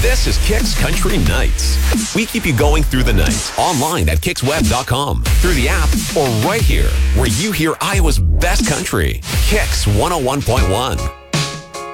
This is Kix Country Nights. We keep you going through the night, online at KixWeb.com, through the app, or right here, where you hear Iowa's best country. Kix 101.1.